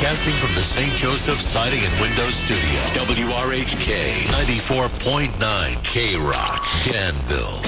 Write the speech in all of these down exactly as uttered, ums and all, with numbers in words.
Broadcasting from the Saint Joseph Siding and Windows Studio. W R H K ninety-four point nine K Rock, Danville.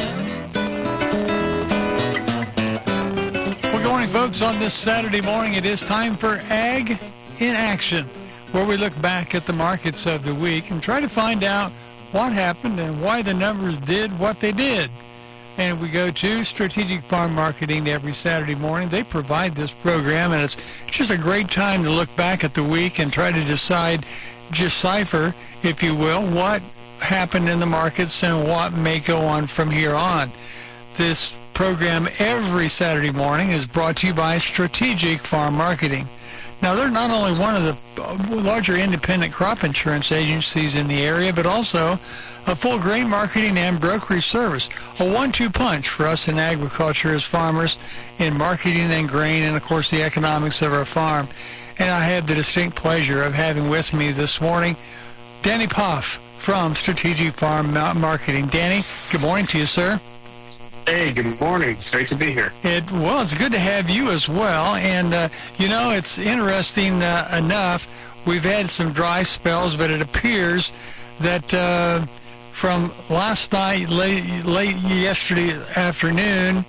Well, good morning, folks. On this Saturday morning, it is time for Ag in Action, where we look back at the markets of the week and try to find out what happened and why the numbers did what they did. And we go to Strategic Farm Marketing every Saturday morning. They provide this program, and it's just a great time to look back at the week and try to decide, decipher, if you will, what happened in the markets and what may go on from here on. This program every Saturday morning is brought to you by Strategic Farm Marketing. Now, they're not only one of the larger independent crop insurance agencies in the area, but also a full grain marketing and brokerage service, a one two punch for us in agriculture as farmers, in marketing and grain, and, of course, the economics of our farm. And I have the distinct pleasure of having with me this morning Danny Poff from Strategic Farm Marketing. Danny, good morning to you, sir. Hey, good morning. It's great to be here. It well, it's good to have you as well. And, uh, you know, it's interesting uh, enough. We've had some dry spells, but it appears that uh, from last night, late, late yesterday afternoon,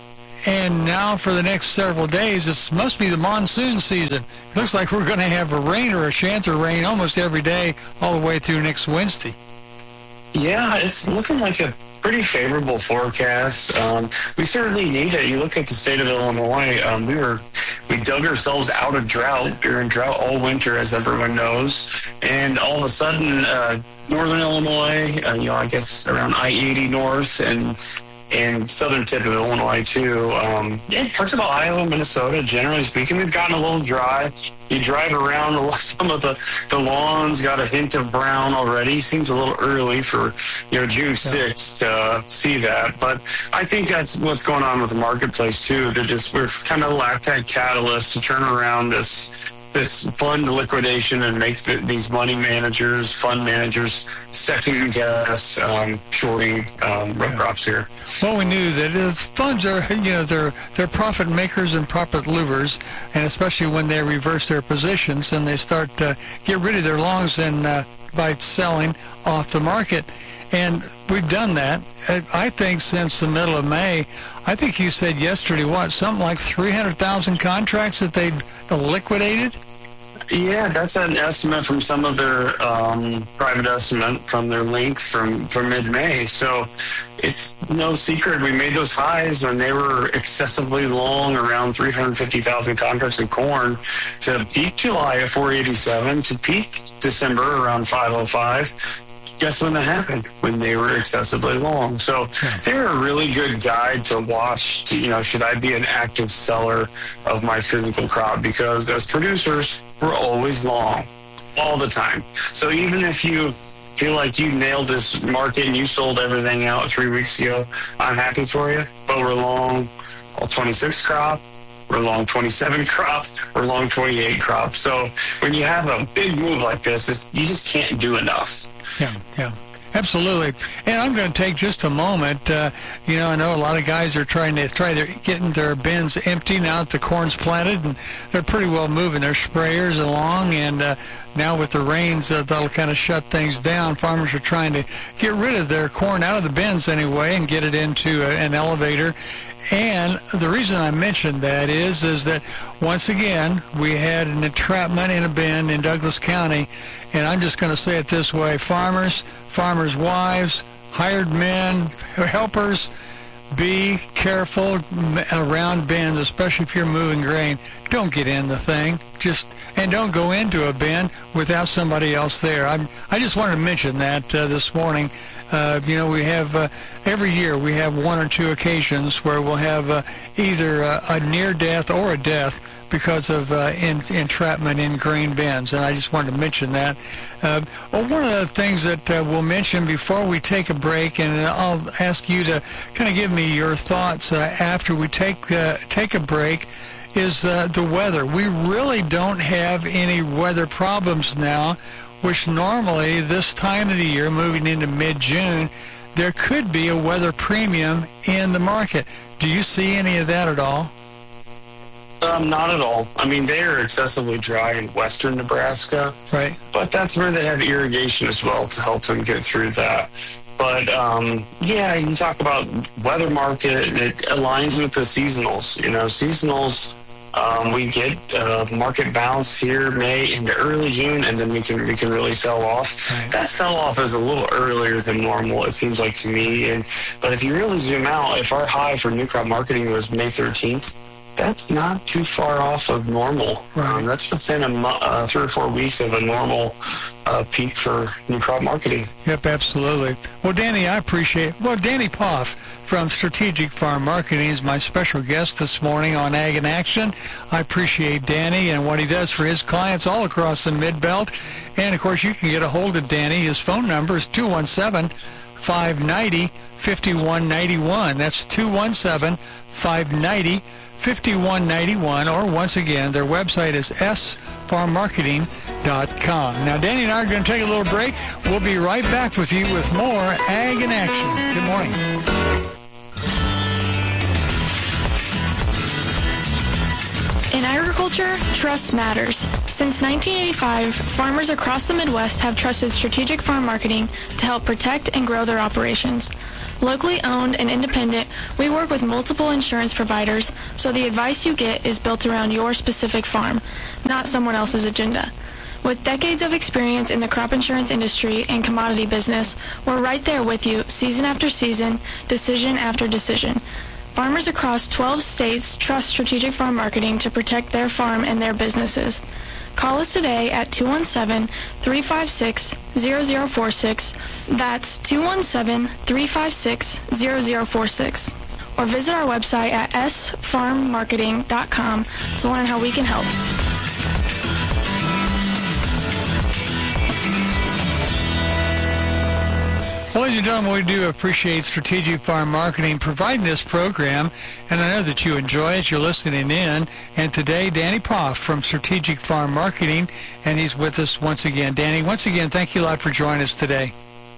and now for the next several days, this must be the monsoon season. It looks like we're going to have a rain or a chance of rain almost every day all the way through next Wednesday. Yeah, it's looking like a pretty favorable forecast. Um, we certainly need it. You look at the state of Illinois. Um, we were we dug ourselves out of drought. We were in drought all winter, as everyone knows, and all of a sudden, uh, northern Illinois, uh, you know, I guess around I eighty north and and southern tip of Illinois too. Um, yeah, parts of Iowa, Minnesota. Generally speaking, we've gotten a little dry. You drive around, some of the, the lawns got a hint of brown already. Seems a little early for, you know, June sixth to uh, see that. But I think that's what's going on with the marketplace too. To just, we're kind of lacked that catalyst to turn around this this fund liquidation and make the, these money managers, fund managers, second guess, um, shorting um, row yeah. crops here. Well, we knew that if funds are, you know, they're they're profit makers and profit losers, and especially when they reverse their positions and they start to get rid of their longs and uh, by selling off the market. And we've done that, I think, since the middle of May. I think you said yesterday, what, something like three hundred thousand contracts that they've liquidated? Yeah, that's an estimate from some of their um, private estimate from their link from, from mid-May. So it's no secret we made those highs when they were excessively long, around three hundred fifty thousand contracts in corn, to peak July at four eighty-seven, to peak December around five oh five. Guess when that happened? When they were excessively long. So they're a really good guide to watch. To, you know, should I be an active seller of my physical crop? Because as producers, we're always long, all the time. So even if you feel like you nailed this market and you sold everything out three weeks ago, I'm happy for you. But we're long all twenty-six crop. We're long twenty-seven crop. We're long twenty-eight crop. So when you have a big move like this, it's, you just can't do enough. Yeah, yeah, absolutely. And I'm going to take just a moment. Uh, you know, I know a lot of guys are trying to try to getting their bins empty now that the corn's planted, and they're pretty well moving their sprayers along. And uh, now with the rains, uh, that'll kind of shut things down. Farmers are trying to get rid of their corn out of the bins anyway and get it into a, an elevator. And the reason I mentioned that is, is that once again, we had an entrapment in a bin in Douglas County, and I'm just going to say it this way: farmers, farmers' wives, hired men, helpers, be careful around bins, especially if you're moving grain. Don't get in the thing. Just and don't go into a bin without somebody else there. I'm, I just wanted to mention that uh, this morning. Uh, you know, we have, uh, every year we have one or two occasions where we'll have uh, either uh, a near death or a death because of uh, in, entrapment in grain bins, and I just wanted to mention that. Uh, well, one of the things that uh, we'll mention before we take a break, and I'll ask you to kind of give me your thoughts uh, after we take uh, take a break, is uh, the weather. We really don't have any weather problems now, which normally this time of the year, moving into mid-June, there could be a weather premium in the market. Do you see any of that at all? Um, not at all. I mean, they are excessively dry in western Nebraska. Right. But that's where they have irrigation as well to help them get through that. But, um, yeah, you talk about weather market, and it aligns with the seasonals. You know, seasonals, um, we get uh, market bounce here May into early June, and then we can we can really sell off. Right. That sell-off is a little earlier than normal, it seems like to me. And But if you really zoom out, if our high for new crop marketing was May thirteenth, that's not too far off of normal. Right. Um, that's within a mo- uh, three or four weeks of a normal uh, peak for new crop marketing. Yep, absolutely. Well, Danny, I appreciate. Well, Danny Poff from Strategic Farm Marketing is my special guest this morning on Ag in Action. I appreciate Danny and what he does for his clients all across the Mid-Belt. And, of course, you can get a hold of Danny. His phone number is two one seven, five nine zero, five one nine one. That's two one seven, five nine zero, fifty-one ninety-one, or once again, their website is s farm marketing dot com. Now, Danny and I are going to take a little break. We'll be right back with you with more Ag in Action. Good morning. In agriculture, trust matters. Since nineteen eighty-five, farmers across the Midwest have trusted Strategic Farm Marketing to help protect and grow their operations. Locally owned and independent, we work with multiple insurance providers, so the advice you get is built around your specific farm, not someone else's agenda. With decades of experience in the crop insurance industry and commodity business, we're right there with you season after season, decision after decision. Farmers across twelve states trust Strategic Farm Marketing to protect their farm and their businesses. Call us today at two one seven, three five six, zero zero four six. That's two one seven, three five six, zero zero four six. Or visit our website at s farm marketing dot com to learn how we can help. Well, ladies and gentlemen, we do appreciate Strategic Farm Marketing providing this program, and I know that you enjoy it. You're listening in. And today, Danny Poff from Strategic Farm Marketing, and he's with us once again. Danny, once again, thank you a lot for joining us today.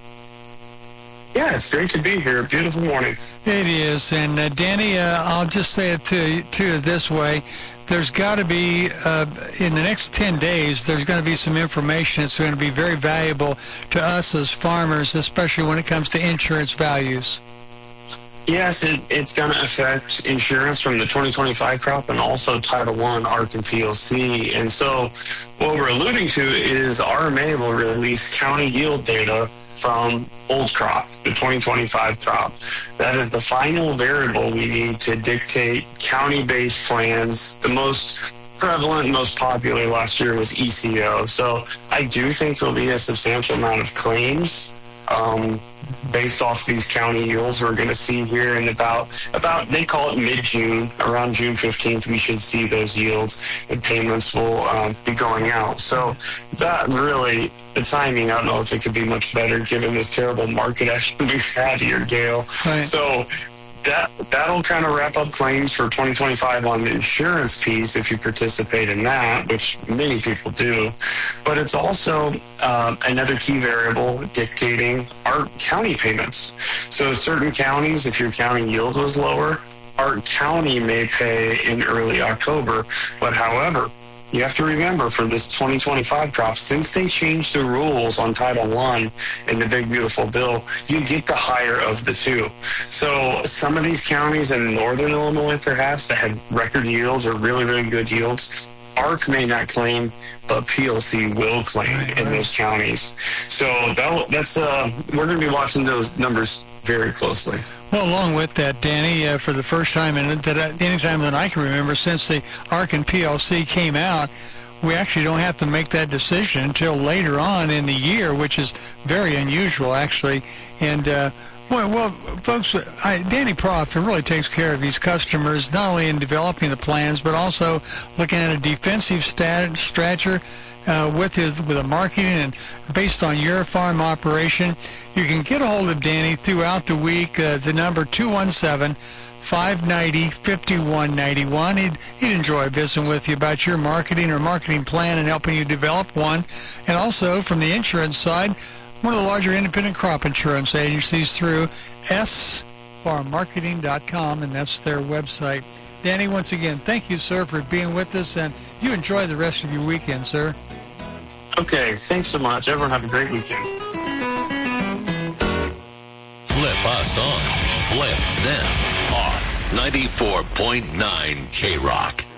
Yeah, it's great to be here. Beautiful morning. It is. And, uh, Danny, uh, I'll just say it to, to you this way. There's got to be, uh, in the next ten days, there's going to be some information that's going to be very valuable to us as farmers, especially when it comes to insurance values. Yes, it, it's going to affect insurance from the twenty twenty-five crop and also Title One, A R C and P L C. And so what we're alluding to is R M A will release county yield data from old crop, the twenty twenty-five crop. That is the final variable we need to dictate county-based plans. The most prevalent, most popular last year was E C O. So I do think there'll be a substantial amount of claims um, based off these county yields we're going to see here in about, about they call it mid-June. Around June fifteenth, we should see those yields, and payments will um, be going out. So that really, the timing, I don't know if it could be much better given this terrible market action we've had here, Gail. Right. So that, that'll kind of wrap up claims for twenty twenty-five on the insurance piece if you participate in that, which many people do. But it's also um, another key variable dictating our county payments. So certain counties, if your county yield was lower, our county may pay in early October. But however, you have to remember for this twenty twenty-five crop, since they changed the rules on Title One in the Big Beautiful Bill, you get the higher of the two. So some of these counties in northern Illinois, perhaps, that had record yields or really, really good yields, A R C may not claim, but P L C will claim in those counties. So that, that's uh, we're going to be watching those numbers very closely. Well, along with that, Danny, uh, for the first time in that uh, any time that I can remember since the A R C and P L C came out, we actually don't have to make that decision until later on in the year, which is very unusual, actually. And uh, well, well, folks, I, Danny Poff really takes care of his customers, not only in developing the plans, but also looking at a defensive stat, stature uh, with his with the marketing and based on your farm operation. You can get a hold of Danny throughout the week. Uh, the number two one seven, five nine zero, five one nine one. He'd, he'd enjoy visiting with you about your marketing or marketing plan and helping you develop one. And also from the insurance side, one of the larger independent crop insurance agencies through s farm marketing dot com, and that's their website. Danny, once again, thank you, sir, for being with us, and you enjoy the rest of your weekend, sir. Okay, thanks so much. Everyone have a great weekend. Flip us on, flip them off. ninety-four point nine K-Rock.